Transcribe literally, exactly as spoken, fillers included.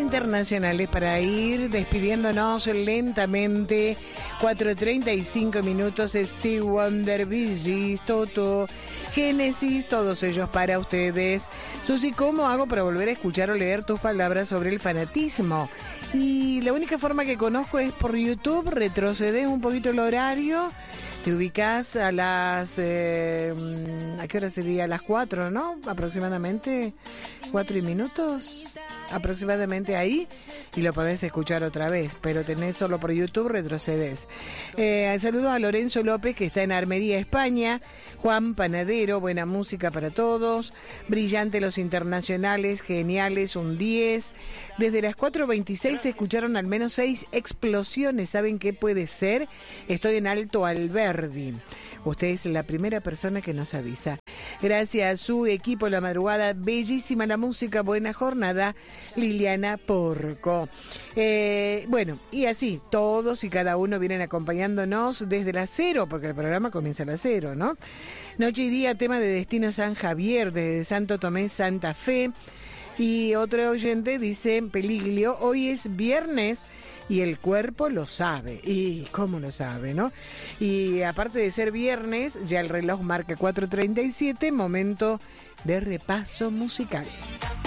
internacionales para ir despidiéndonos lentamente. cuatro treinta y cinco minutos. Stevie Wonder, Bee Gees, Toto, Génesis, todos ellos para ustedes. Susi, ¿cómo hago para volver a escuchar o leer tus palabras sobre el fanatismo? Y la única forma que conozco es por YouTube. Retrocedes un poquito el horario. Te ubicás a las... Eh, ¿A qué hora sería? A las cuatro, ¿no? Aproximadamente. Cuatro y minutos. Aproximadamente ahí. Y lo podés escuchar otra vez. Pero tenés solo por YouTube, retrocedes. Eh, saludos a Lorenzo López, que está en Armería, España. Juan Panadero, buena música para todos. Brillante los internacionales, geniales, un diez. Desde las cuatro veintiséis se escucharon al menos seis explosiones. ¿Saben qué puede ser? Estoy en Alto Alberdi. Usted es la primera persona que nos avisa. Gracias a su equipo La Madrugada, bellísima la música, buena jornada, Liliana Porco. Eh, bueno, y así, todos y cada uno vienen acompañándonos desde las cero, porque el programa comienza a las cero, ¿no? Noche y día, tema de Destino San Javier, desde Santo Tomé, Santa Fe. Y otro oyente dice, Peliglio, hoy es viernes y el cuerpo lo sabe. ¿Y cómo lo sabe, no? Y aparte de ser viernes, ya el reloj marca cuatro treinta y siete, momento de repaso musical.